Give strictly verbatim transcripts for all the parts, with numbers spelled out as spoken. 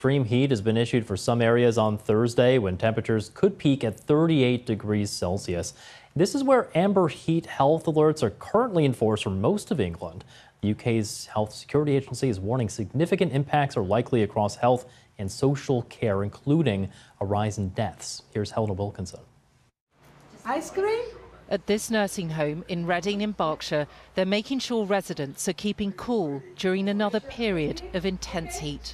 Extreme heat has been issued for some areas on Thursday when temperatures could peak at thirty-eight degrees Celsius. This is where amber heat health alerts are currently in force for most of England. The U K's Health Security Agency is warning significant impacts are likely across health and social care, including a rise in deaths. Here's Helena Wilkinson. Ice cream? At this nursing home in Reading in Berkshire, they're making sure residents are keeping cool during another period of intense heat.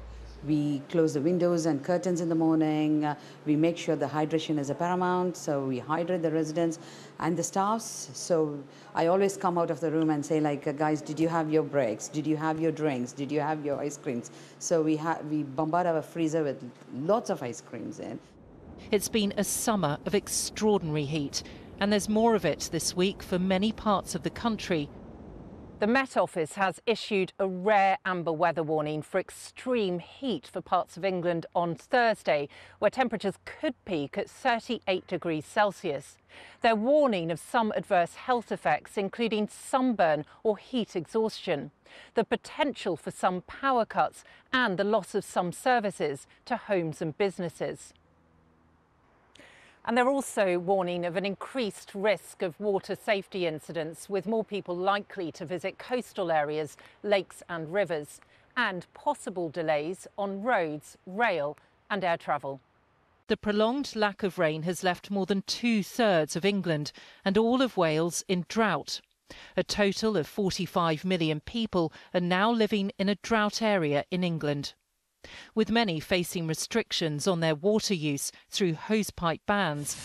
We close the windows and curtains in the morning. Uh, we make sure the hydration is a paramount, so we hydrate the residents and the staffs. So I always come out of the room and say, like, uh, guys, did you have your breaks? Did you have your drinks? Did you have your ice creams? So we, ha we bombard our freezer with lots of ice creams in. It's been a summer of extraordinary heat, and there's more of it this week for many parts of the country. The Met Office has issued a rare amber weather warning for extreme heat for parts of England on Thursday, where temperatures could peak at thirty-eight degrees Celsius. They're warning of some adverse health effects, including sunburn or heat exhaustion, the potential for some power cuts and the loss of some services to homes and businesses. And they're also warning of an increased risk of water safety incidents, with more people likely to visit coastal areas, lakes and rivers, and possible delays on roads, rail and air travel. The prolonged lack of rain has left more than two-thirds of England and all of Wales in drought. A total of forty-five million people are now living in a drought area in England, with many facing restrictions on their water use through hosepipe bans.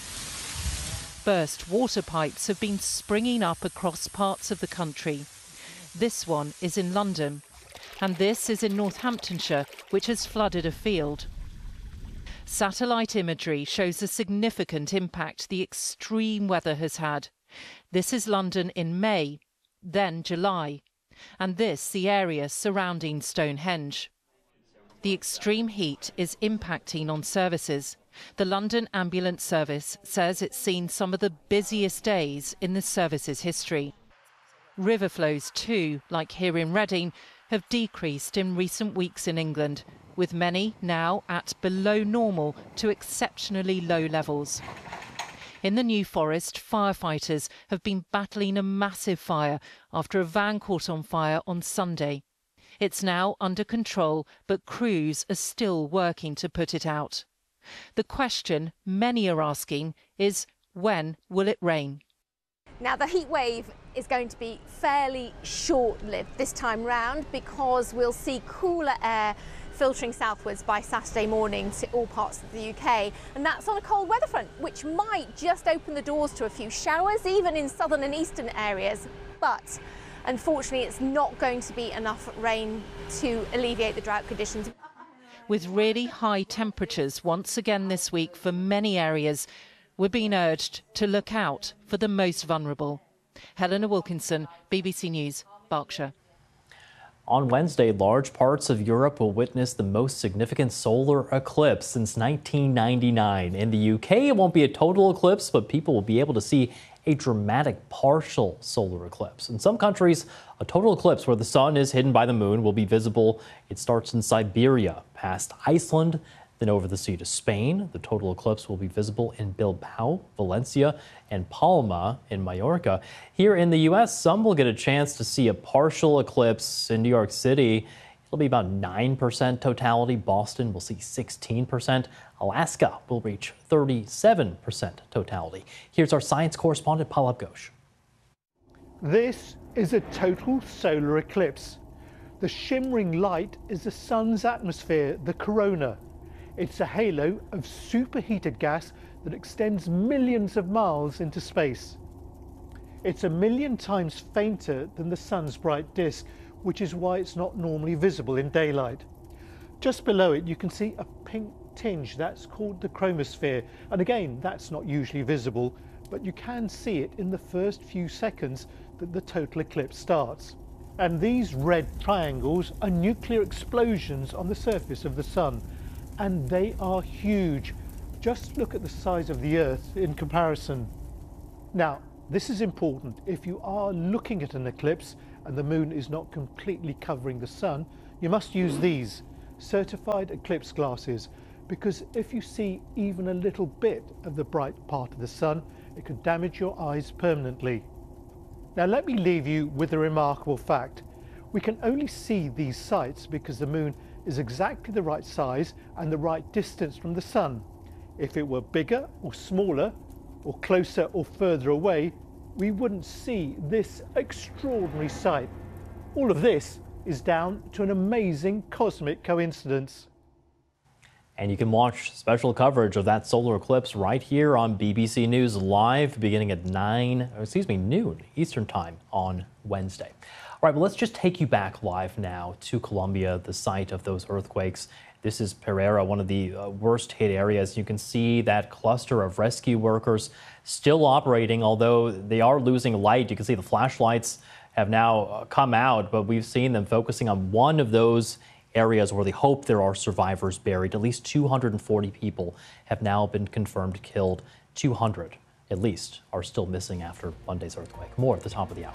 Burst water pipes have been springing up across parts of the country. This one is in London, and this is in Northamptonshire, which has flooded a field. Satellite imagery shows the significant impact the extreme weather has had. This is London in May, then July, and this the area surrounding Stonehenge. The extreme heat is impacting on services. The London Ambulance Service says it's seen some of the busiest days in the service's history. River flows too, like here in Reading, have decreased in recent weeks in England, with many now at below normal to exceptionally low levels. In the New Forest, firefighters have been battling a massive fire after a van caught on fire on Sunday. It's now under control, but crews are still working to put it out. The question many are asking is, when will it rain? Now, the heat wave is going to be fairly short-lived this time round, because we'll see cooler air filtering southwards by Saturday morning to all parts of the U K, and that's on a cold weather front, which might just open the doors to a few showers, even in southern and eastern areas. But unfortunately, it's not going to be enough rain to alleviate the drought conditions. With really high temperatures once again this week for many areas, we're being urged to look out for the most vulnerable. Helena Wilkinson, B B C News, Berkshire. On Wednesday, large parts of Europe will witness the most significant solar eclipse since nineteen ninety-nine. In the U K, it won't be a total eclipse, but people will be able to see a dramatic partial solar eclipse. In some countries, a total eclipse where the sun is hidden by the moon will be visible. It starts in Siberia, past Iceland, then over the sea to Spain. The total eclipse will be visible in Bilbao, Valencia, and Palma in Mallorca. Here in the U S, some will get a chance to see a partial eclipse in New York City. It'll be about nine percent totality. Boston will see sixteen percent. Alaska will reach thirty-seven percent totality. Here's our science correspondent, Paul Ghosh. This is a total solar eclipse. The shimmering light is the sun's atmosphere, the corona. It's a halo of superheated gas that extends millions of miles into space. It's a million times fainter than the sun's bright disk, which is why it's not normally visible in daylight. Just below it, you can see a pink tinge. That's called the chromosphere. And again, that's not usually visible, but you can see it in the first few seconds that the total eclipse starts. And these red triangles are nuclear explosions on the surface of the sun. And they are huge. Just look at the size of the Earth in comparison. Now, this is important. If you are looking at an eclipse and the moon is not completely covering the sun, you must use these. certified eclipse glasses, because if you see even a little bit of the bright part of the sun, it could damage your eyes permanently. Now let me leave you with a remarkable fact. We can only see these sights because the moon is exactly the right size and the right distance from the sun. If it were bigger or smaller, or closer or further away, we wouldn't see this extraordinary sight. All of this is down to an amazing cosmic coincidence. And you can watch special coverage of that solar eclipse right here on B B C News Live beginning at nine, excuse me, noon Eastern Time on Wednesday. All right, well, let's just take you back live now to Colombia, the site of those earthquakes. This is Pereira, one of the uh, worst hit areas. You can see that cluster of rescue workers still operating, although they are losing light. You can see the flashlights have now uh, come out, but we've seen them focusing on one of those areas where they hope there are survivors buried. At least two hundred forty people have now been confirmed killed. two hundred, at least, are still missing after Monday's earthquake. More at the top of the hour.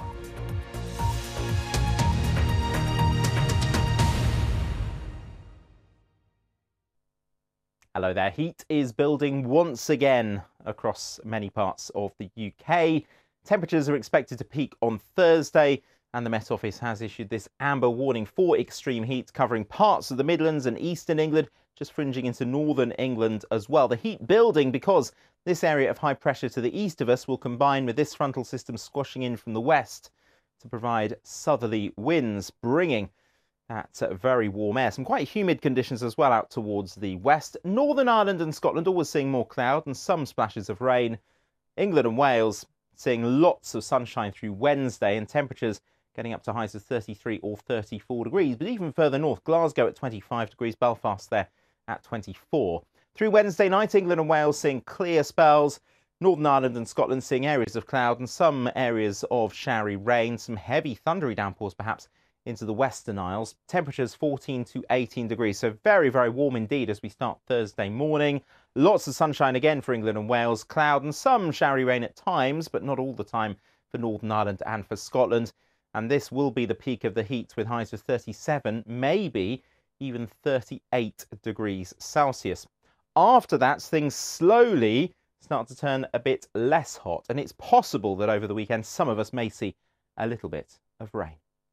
Hello there. Heat is building once again across many parts of the U K. Temperatures are expected to peak on Thursday, and the Met Office has issued this amber warning for extreme heat covering parts of the Midlands and eastern England, just fringing into northern England as well. The heat building because this area of high pressure to the east of us will combine with this frontal system squashing in from the west to provide southerly winds, bringing that uh, very warm air. Some quite humid conditions as well out towards the west. Northern Ireland and Scotland always seeing more cloud and some splashes of rain. England and Wales seeing lots of sunshine through Wednesday, and temperatures getting up to highs of thirty-three or thirty-four degrees. But even further north, Glasgow at twenty-five degrees, Belfast there at twenty-four. Through Wednesday night, England and Wales seeing clear spells. Northern Ireland and Scotland seeing areas of cloud and some areas of showery rain. Some heavy thundery downpours perhaps into the Western Isles. Temperatures fourteen to eighteen degrees, so very, very warm indeed as we start Thursday morning. Lots of sunshine again for England and Wales. Cloud and some showery rain at times, but not all the time for Northern Ireland and for Scotland. And this will be the peak of the heat with highs of thirty-seven, maybe even thirty-eight degrees Celsius. After that, things slowly start to turn a bit less hot, and it's possible that over the weekend some of us may see a little bit of rain.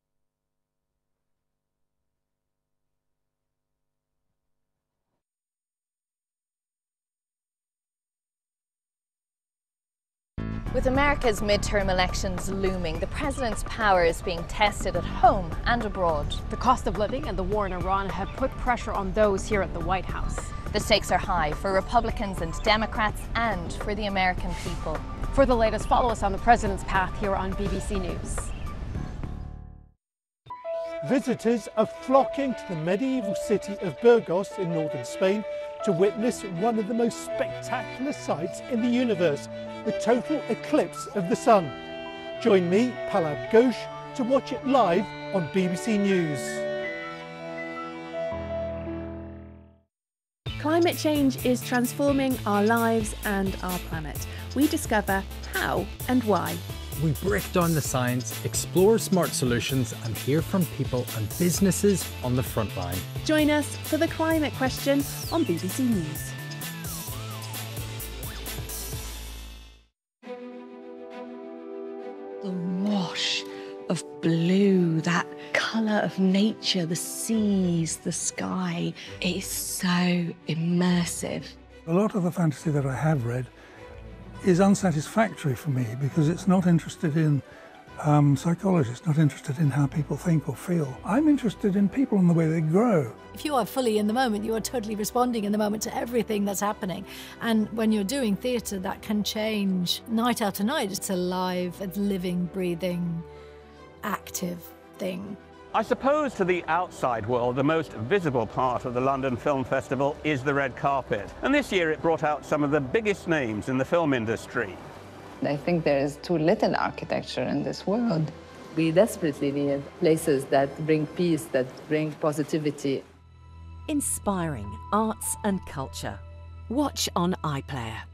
With America's midterm elections looming, the president's power is being tested at home and abroad. The cost of living and the war in Iran have put pressure on those here at the White House. The stakes are high for Republicans and Democrats and for the American people. For the latest, follow us on the president's path here on B B C News. Visitors are flocking to the medieval city of Burgos in northern Spain to witness one of the most spectacular sights in the universe, the total eclipse of the sun. Join me, Palab Ghosh, to watch it live on B B C News. Climate change is transforming our lives and our planet. We discover how and why. We break down the science, explore smart solutions, and hear from people and businesses on the front line. Join us for The Climate Question on B B C News. The wash of blue, that colour of nature, the seas, the sky, it is so immersive. A lot of the fantasy that I have read is unsatisfactory for me because it's not interested in um, psychology, it's not interested in how people think or feel. I'm interested in people and the way they grow. If you are fully in the moment, you are totally responding in the moment to everything that's happening. And when you're doing theatre, that can change night after night. It's a live, a living, breathing, active thing. I suppose to the outside world, the most visible part of the London Film Festival is the red carpet. And this year it brought out some of the biggest names in the film industry. I think there is too little architecture in this world. We desperately need places that bring peace, that bring positivity. Inspiring arts and culture. Watch on iPlayer.